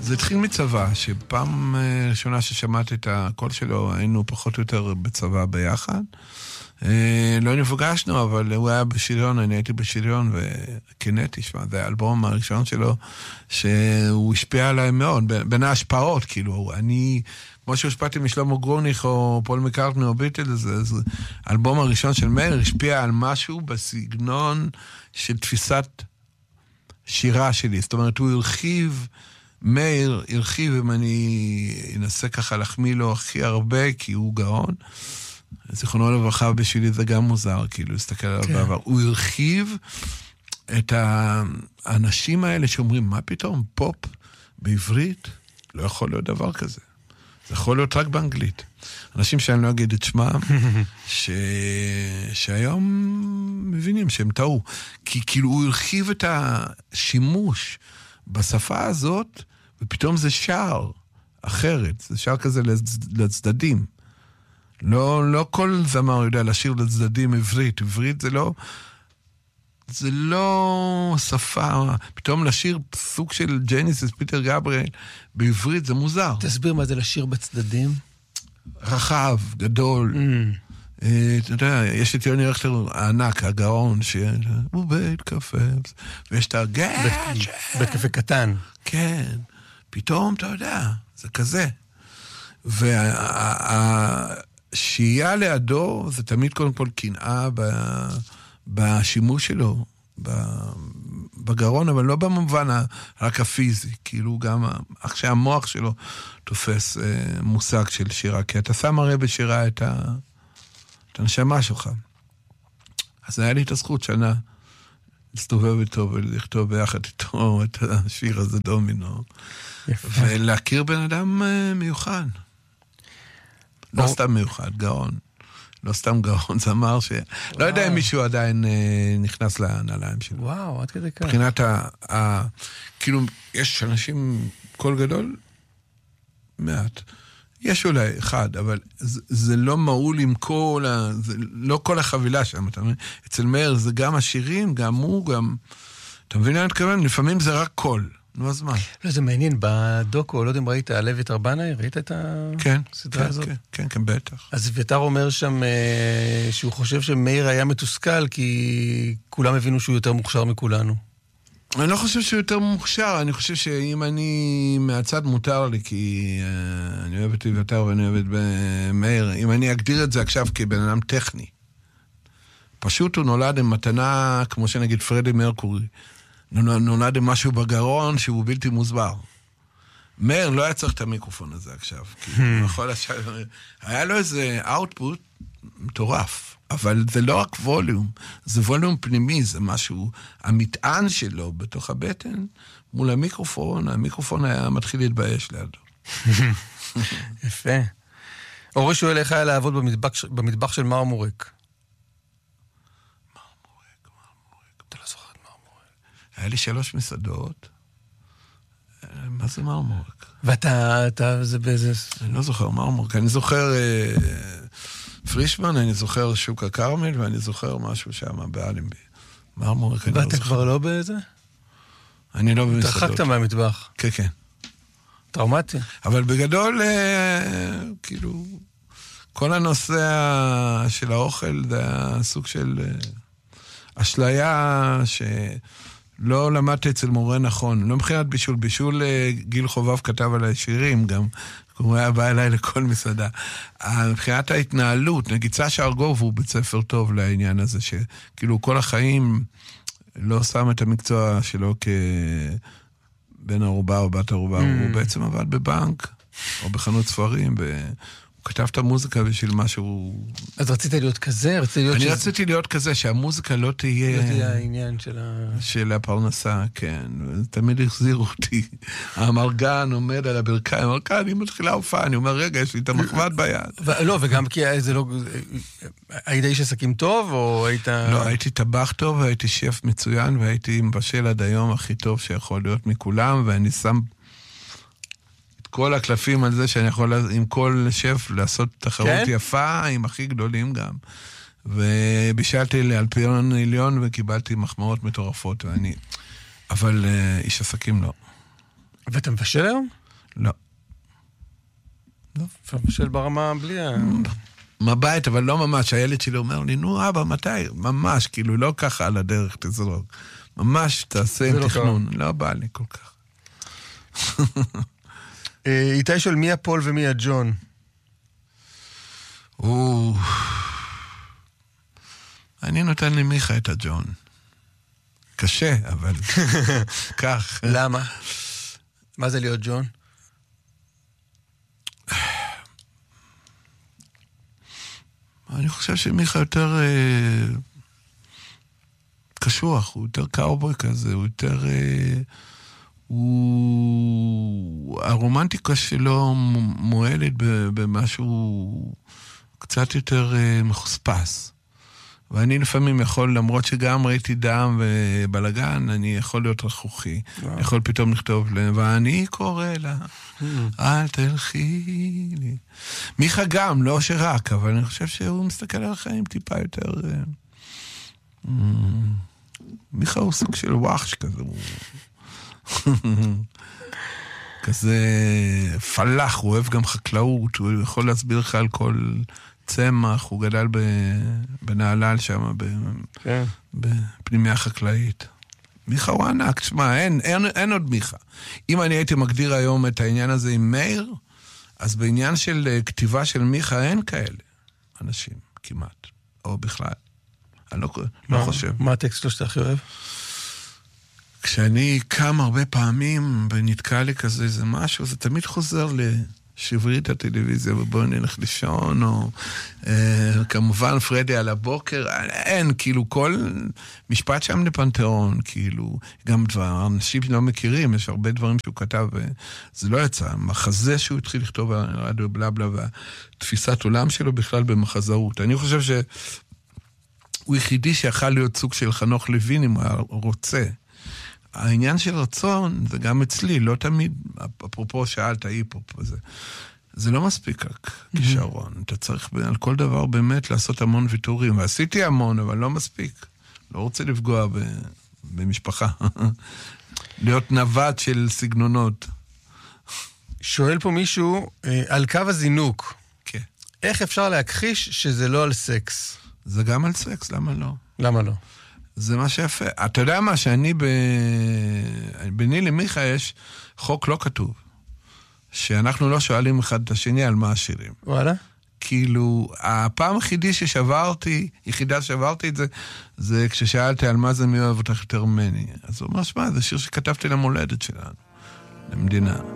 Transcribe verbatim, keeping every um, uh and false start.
זה התחיל מצבא, שפעם ראשונה ששמעתי את הקול שלו, היינו פחות או יותר בצבא ביחד. לא נפגשנו, אבל הוא היה בשריון, אני הייתי בשריון, וקינאתי, שמה, זה האלבום הראשון שלו, שהוא השפיע עליי מאוד, בין ההשפעות, כאילו, אני, כמו שהושפעתי משלמה גרוניך, או פול מקארטני, או ביטל, זה, זה, האלבום הראשון של מאיר, השפיע על משהו בסגנון של תפיסת שירה שלי, זאת אומרת, הוא הרחיב, מאיר הרחיב, אם אני אנסה ככה להחמיא לו הכי הרבה, כי הוא גאון, זיכרונו לברכה בשבילי זה גם מוזר, כאילו, להסתכל עליו בעבר. הוא הרחיב את האנשים האלה שאומרים, מה פתאום, פופ בעברית? לא יכול להיות דבר כזה. זה יכול להיות רק באנגלית. אנשים שאני לא אגיד את שמם, ש... שהיום מבינים שהם טעו. כי כאילו הוא הרחיב את השימוש בשפה הזאת, ופתאום זה שער אחרת. זה שער כזה לצדדים. לא, לא כל זמר יודע לשיר לצדדים עברית. עברית זה לא, זה לא שפה. פתאום לשיר סוג של ג'ניסיס, פיטר גבריאל, בעברית זה מוזר. תסביר מה זה לשיר בצדדים. רחב, גדול. Mm. אתה יודע, יש את יוני רכטר הענק, הגאון, שהוא בית קפה, ויש את הגאצ'ה. בית קפה קטן. כן. פתאום, אתה יודע, זה כזה. וה... שהייה לידו, זה תמיד קודם כל קנאה בשימוש שלו, בגרון, אבל לא במובן רק הפיזי, כאילו גם כשהמוח שלו תופס מושג של שירה, כי אתה שם הרי בשירה את הנשמה שלך. אז היה לי את הזכות שנה להסתובב איתו ולכתוב ביחד איתו את השיר הזה דומינו, ולהכיר בן אדם מיוחד. לא סתם מיוחד, גאון. לא סתם גאון, זמר ש... לא יודע אם מישהו עדיין נכנס לנעליים שלו. וואו, עד כדי כך. מבחינת ה... כאילו, יש אנשים קול גדול, מעט. יש אולי אחד, אבל זה לא מעול עם כל ה... לא כל החבילה שם, אתה מבין? אצל מאיר זה גם השירים, גם הוא, גם... אתה מבין מה אני מתכוון? לפעמים זה רק קול. נו, אז מה? לא, זה מעניין, בדוקו, לא יודע אם ראית, הלב ארבנאי, ראית את הסדרה הזאת? כן, כן, כן, בטח. אז ויתר אומר שם שהוא חושב שמאיר היה מתוסכל, כי כולם הבינו שהוא יותר מוכשר מכולנו. אני לא חושב שהוא יותר מוכשר, אני חושב שאם אני מהצד מותר לי, כי אני אוהב את ויתר ואני אוהב את מאיר, אם אני אגדיר את זה עכשיו כבן אדם טכני, פשוט הוא נולד עם מתנה, כמו שנגיד פרדי מרקורי, נולד עם משהו בגרון שהוא בלתי מוסבר. מאיר לא היה צריך את המיקרופון הזה עכשיו, כי הוא יכול לשאול, היה לו איזה אאוטפוט מטורף, אבל זה לא רק ווליום, זה ווליום פנימי, זה משהו, המטען שלו בתוך הבטן, מול המיקרופון, המיקרופון היה מתחיל להתבייש לידו. יפה. אורי שואל איך היה לעבוד במטבח, במטבח של מרמורק. היה לי שלוש מסעדות. מה זה מרמורק? ואתה, אתה, זה באיזה... אני לא זוכר מרמורק. אני זוכר אה, פרישמן, אני זוכר שוק הקרמל, ואני זוכר משהו שם באלנבי. מרמורק, אני לא זוכר. ואתה כבר לא באיזה? אני לא במסעדות. תרחקת מהמטבח. כן, כן. טראומטי. אבל בגדול, אה, כאילו, כל הנושא של האוכל, זה הסוג של אה, אשליה ש... לא למדתי אצל מורה נכון, לא מבחינת בישול, בישול גיל חובב כתב עליי שירים גם, הוא היה בא אליי לכל מסעדה. מבחינת ההתנהלות, נגיד סשה ארגוב הוא בית ספר טוב לעניין הזה, שכאילו כל החיים לא שם את המקצוע שלו כבן ערובה או בת ערובה, הוא בעצם עבד בבנק או בחנות ספרים, הוא כתב את המוזיקה בשביל משהו... אז רצית להיות כזה? אני רציתי להיות כזה, שהמוזיקה לא תהיה... לא תהיה העניין של ה... של הפרנסה, כן. תמיד החזירו אותי. המרגן עומד על הברכיים, המרגן, אני מתחילה הופעה, אני אומר, רגע, יש לי את המחבת ביד. לא, וגם כי זה לא... היית איש עסקים טוב, או היית... לא, הייתי טבח טוב, והייתי שף מצוין, והייתי מבשל עד היום הכי טוב שיכול להיות מכולם, ואני שם... כל הקלפים על זה שאני יכול עם כל שף לעשות תחרות כן? יפה, עם הכי גדולים גם. ובישלתי לאלפיון עליון וקיבלתי מחמאות מטורפות, ואני... אבל uh, איש עסקים לא. ואתה מבשל היום? לא. לא. אתה מבשל ברמה בלי ה... מבית, אבל לא ממש. הילד שלי אומר לי, נו אבא, מתי? ממש, כאילו, לא ככה על הדרך, תזרוק. ממש, תעשה עם תכנון. לא בא לי כל כך. איתי שואל, מי הפול ומי הג'ון? או... אני נותן למיכה את הג'ון. קשה, אבל כך. למה? מה זה להיות ג'ון? אני חושב שמיכה יותר אה, קשוח, הוא יותר קאובוי כזה, הוא יותר... אה, הוא... הרומנטיקה שלו מועלת במשהו קצת יותר אה, מחוספס. ואני לפעמים יכול, למרות שגם ראיתי דם ובלגן, אני יכול להיות רכוכי. אני יכול פתאום לכתוב לה, ואני קורא לה, אל תלכי לי. מיכה גם, לא שרק, אבל אני חושב שהוא מסתכל על החיים טיפה יותר... מיכה הוא סוג של וואחש כזה. כזה פלח, הוא אוהב גם חקלאות, הוא יכול להסביר לך על כל... צמח, הוא גדל בנהלל שם, בפנימיה חקלאית. מיכה הוא ענק, תשמע, אין, אין, אין עוד מיכה. אם אני הייתי מגדיר היום את העניין הזה עם מאיר, אז בעניין של כתיבה של מיכה אין כאלה אנשים, כמעט, או בכלל. אני לא, לא חושב. מה הטקסט שלו שאתה הכי אוהב? כשאני קם הרבה פעמים ונתקע לי כזה, זה משהו, זה תמיד חוזר ל... שברי את הטלוויזיה ובואו נלך לישון, או אה, כמובן פרדי על הבוקר, אין, כאילו כל משפט שם לפנתיאון, כאילו, גם דבר, אנשים לא מכירים, יש הרבה דברים שהוא כתב, וזה לא יצא, מחזה שהוא התחיל לכתוב על רדיו בלה בלה, והתפיסת עולם שלו בכלל במחזרות. אני חושב שהוא יחידי שיכל להיות סוג של חנוך לוין, אם הוא רוצה. העניין של רצון, זה גם אצלי, לא תמיד, אפרופו שאלת, היפופ, זה, זה לא מספיק רק כישרון. אתה צריך על כל דבר באמת לעשות המון ויתורים, ועשיתי המון, אבל לא מספיק. לא רוצה לפגוע ב, במשפחה. להיות נווט של סגנונות. שואל פה מישהו, על קו הזינוק. כן. איך אפשר להכחיש שזה לא על סקס? זה גם על סקס, למה לא? למה לא? זה מה שיפה. אתה יודע מה, שאני ב... ביני למיכה יש חוק לא כתוב, שאנחנו לא שואלים אחד את השני על מה השירים. וואלה? כאילו, הפעם היחידי ששברתי, יחידה ששברתי את זה, זה כששאלתי על מה זה מי אוהב אותך יותר ממני. אז הוא אומר, שמה, זה שיר שכתבתי למולדת שלנו, למדינה.